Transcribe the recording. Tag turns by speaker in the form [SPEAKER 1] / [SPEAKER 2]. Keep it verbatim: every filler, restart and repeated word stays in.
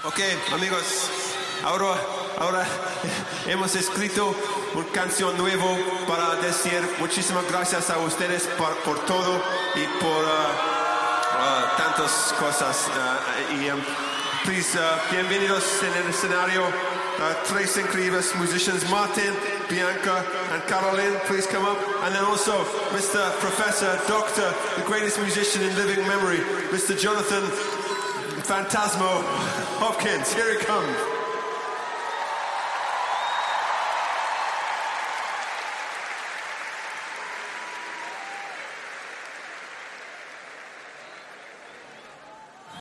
[SPEAKER 1] Ok, amigos, ahora, ahora hemos escrito una canción nueva para decir muchísimas gracias a ustedes por, por todo y por uh, uh, tantas cosas. Uh, y um, please, uh, bienvenidos en el escenario. Uh, tres incredibles musicians, Martin, Bianca, and Caroline, please come up. And then also Mister Professor, Doctor, the greatest musician in living memory, Mister Jonathan Phantasmo Hopkins. Here he comes.